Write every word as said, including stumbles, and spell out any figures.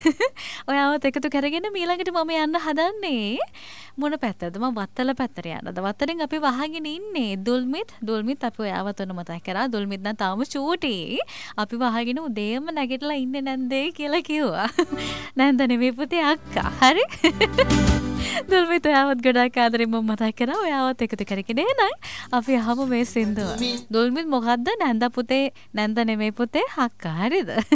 ඔයාවත් එකතු කරගෙන ඊළඟට මම යන්න හදන්නේ මොන පැත්තද? මම වත්තල පැත්තට යන්නද? වත්තෙන් අපි වහගෙන ඉන්නේ. දුල්මිත් දුල්මිත් අපි ඔයාවත් ඔන්න මතක් කරා. දුල්මිත් නම් තාම චූටි. අපි වහගෙන උදේම නැගිටලා ඉන්නේ නැන්දේ කියලා කිව්වා. නැන්ද නෙමෙයි පුතේ අක්කා. හරි? දුල්මිත් ඔයාවත් ගොඩාක් ආදරෙන් මම මතක් කරා. ඔයාවත් එකතු කරගෙන එනයි. අපි අහමු මේ සින්දුව. දුල්මිත් මොකද්ද? නැන්ද පුතේ නැන්ද නෙමෙයි පුතේ අක්කා. හරිද?